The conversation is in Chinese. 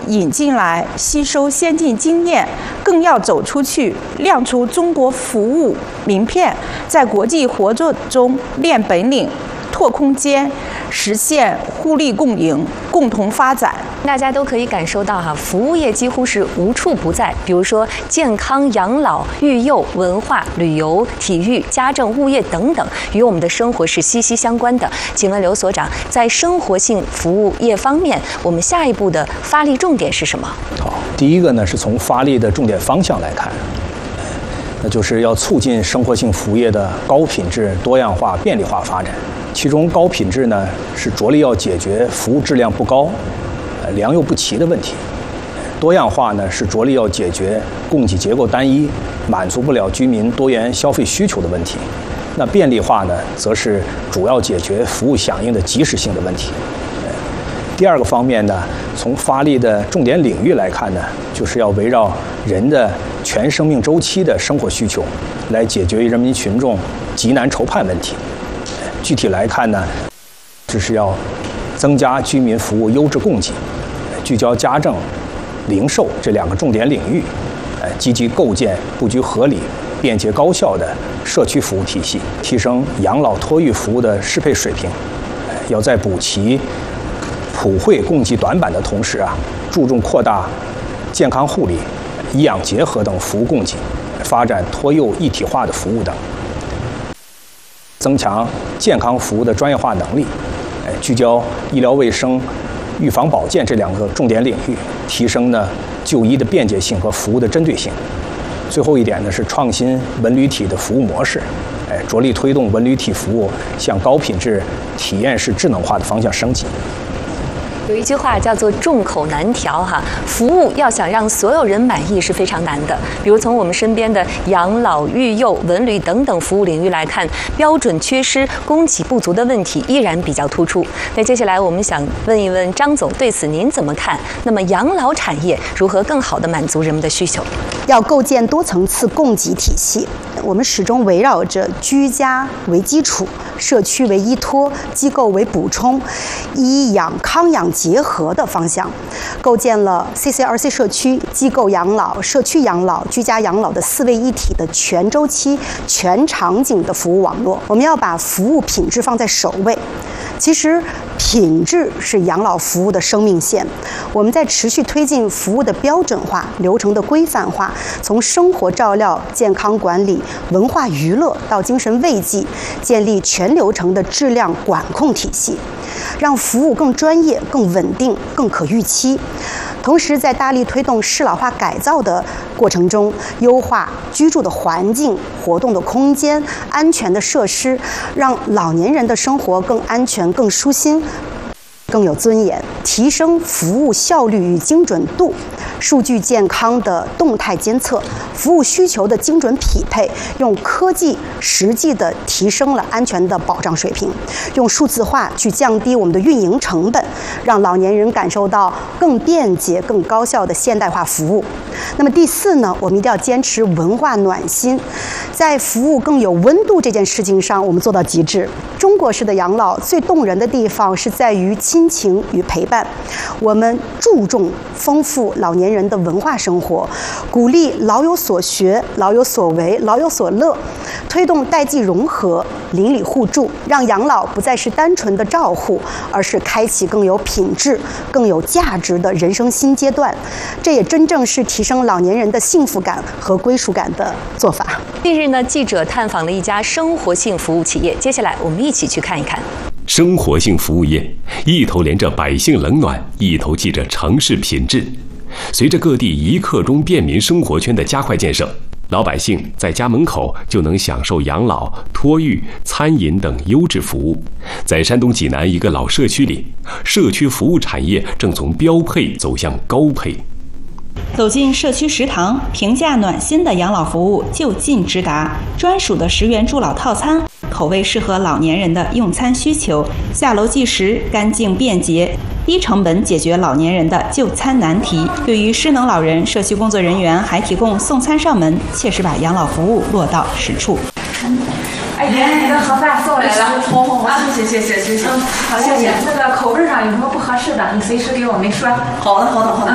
引进来，吸收先进经验，更要走出去，亮出中国服务名片，在国际合作中练本领、拓空间，实现互利共赢、共同发展。 大家都可以感受到服务业几乎是无处不在。比如说健康、养老、育幼、文化、旅游、体育、家政、物业等等，与我们的生活是息息相关的。请问刘所长，在生活性服务业方面，我们下一步的发力重点是什么？ 好，第一个呢是从发力的重点方向来看，那就是要促进生活性服务业的高品质、多样化、便利化发展。其中高品质呢是着力要解决服务质量不高、良莠不齐的问题；多样化呢是着力要解决供给结构单一、满足不了居民多元消费需求的问题；那便利化呢，则是主要解决服务响应的及时性的问题。第二个方面呢，从发力的重点领域来看呢，就是要围绕人的全生命周期的生活需求，来解决人民群众急难愁盼问题。具体来看呢，就是要增加居民服务优质供给，聚焦家政、零售这两个重点领域，积极构建布局合理、便捷高效的社区服务体系，提升养老托育服务的适配水平。要在补齐普惠供给短板的同时注重扩大健康护理、医养结合等服务供给，发展托幼一体化的服务等，增强健康服务的专业化能力，聚焦医疗卫生、预防保健这两个重点领域，提升呢就医的便捷性和服务的针对性。最后一点呢是创新文旅体的服务模式，着力推动文旅体服务向高品质体验式智能化的方向升级。 有一句话叫做众口难调服务要想让所有人满意是非常难的。比如从我们身边的养老、育幼、文旅等等服务领域来看，标准缺失、供给不足的问题依然比较突出。那接下来我们想问一问张总，对此您怎么看？那么养老产业如何更好地满足人们的需求？ 要构建多层次供给体系，我们始终围绕着居家为基础、社区为依托、机构为补充、医养康养结合的方向，构建了 CCRC 社区、机构养老、社区养老、居家养老的4位一体的全周期、全场景的服务网络。我们要把服务品质放在首位。其实，品质是养老服务的生命线。我们在持续推进服务的标准化、流程的规范化，从生活照料、健康管理、文化娱乐到精神慰藉，建立全流程的质量管控体系，让服务更专业、更稳定、更可预期。同时，在大力推动适老化改造的过程中，优化居住的环境、活动的空间、安全的设施，让老年人的生活更安全、更舒心、更有尊严，提升服务效率与精准度，数据健康的动态监测，服务需求的精准匹配，用科技实际的提升了安全的保障水平，用数字化去降低我们的运营成本，让老年人感受到更便捷、更高效的现代化服务。那么第4呢，我们一定要坚持文化暖心，在服务更有温度这件事情上，我们做到极致。中国式的养老最动人的地方是在于亲情与陪伴，我们注重丰富老年人的文化生活，鼓励老有所学、老有所为、老有所乐，推动代际融合、邻里互助，让养老不再是单纯的照护，而是开启更有品质、更有价值的人生新阶段。这也真正是提升老年人的幸福感和归属感的做法。 近日呢，记者探访了一家生活性服务企业，接下来我们一起去看一看。 生活性服务业一头连着百姓冷暖，一头系着城市品质。随着各地1刻钟便民生活圈的加快建设，老百姓在家门口就能享受养老、托育、餐饮等优质服务。在山东济南一个老社区里，社区服务产业正从标配走向高配。 走进社区食堂，平价暖心的养老服务就近直达，专属的10元助老套餐，口味适合老年人的用餐需求，下楼计时，干净便捷，低成本解决老年人的就餐难题。对于失能老人，社区工作人员还提供送餐上门，切实把养老服务落到实处。 哎呀，你的盒饭送来了，好，谢谢。好，谢谢。那个口味上有什么不合适的，你随时给我们说。好的。